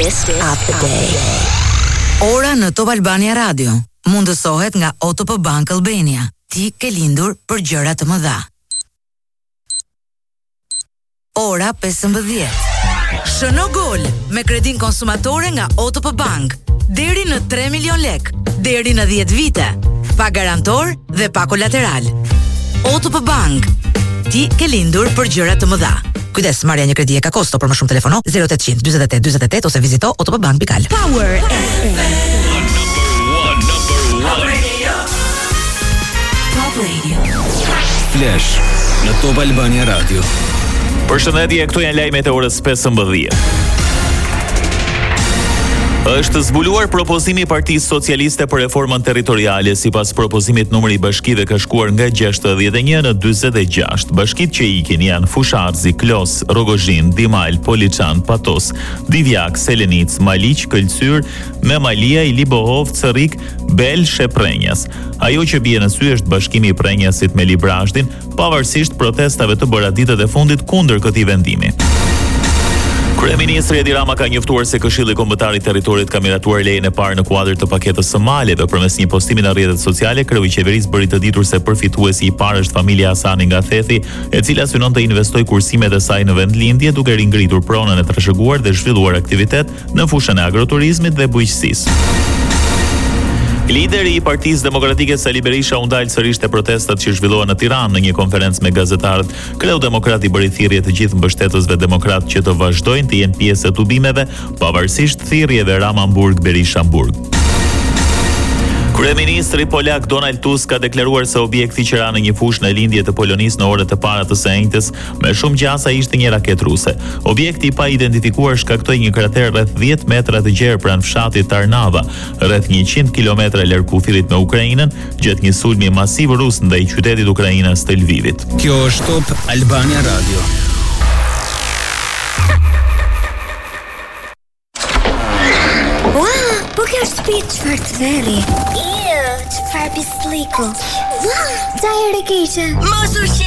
Artist of the Day. Ora në Top Albania Radio mundësohet nga OTP Bank Albania. Ti ke lindur për gjëra të mëdha. Ora 15. Shëno gol me kredin konsumatore nga OTP Bank. Deri në 3 milion lek, deri në 10 vite. Pa garantor dhe pa kolateral. OTP Bank. Ti ke lindur për gjëra të mëdha. Kujdes, marrja një kredi e ka kosto, për më shumë telefono 0800 48 48 ose vizito otpbank.al. Power FM. Top Radio. Top Radio. Flash në Top Albania Radio. Përshëndetje, këtu janë lajmet e orës 15. Është zbuluar propozimi i Partisë Socialiste për reformën territoriale. Sipas propozimit, numri i bashkive ka shkuar nga 61 në 46. Bashkitë që ikin janë Fusharzi, Klos, Rogozhin, Dimal, Poliçan, Patos, Divjak, Selenic, Maliq, Këlcyr, Memalia, Ilibohov, Cërik, Bel, Sheprenjas. Ajo që bie në sy është bashkimi i Prenjasit me Librashtin, pavarësisht protestave të bëra ditët e fundit kundër këtij vendimi. Kryeministri Edi Rama ka njoftuar se Këshilli Kombëtar i Territorit ka miratuar lejen e parë në kuadër të paketës së maleve. Përmes një postimi në rrjetet sociale, kreu i qeverisë bëri të ditur se përfituesi i parë është familja Hasani nga Thethi, e cila synon të investojë kursimet e saj në vendlindje, duke ringritur pronën e trashëguar dhe zhvilluar aktivitet në fushën e agroturizmit dhe bujqësisë. Lideri i Partisë Demokratike Sali Berisha u ndal sërish te protestat që zhvillohen në Tiranë. Në një konferencë me gazetarët, kreu demokrat i bëri thirrje të gjithë mbështetësve demokrat që të vazhdojnë të jenë pjesë e tubimeve, pavarësisht thirrjeve Rama-Burg-Berisha-Burg. Kryeministri polak Donald Tusk ka deklaruar se objekti që ra në një fushë në lindje të Polonisë në orët e para të së enjtës me shumë gjasa ishte një raketë ruse. Objekti i pa identifikuar shkaktoi një krater rreth 10 metra të gjerë pranë fshatit Tarnava, rreth 100 kilometra larg kufirit me Ukrainën, gjatë një sulmi masiv rus ndaj qytetit ukrainas të Lvivit. Kjo është Top Albania Radio. Çfarë të veri? Çfarë pisliku? Sa herë keqe? Mos u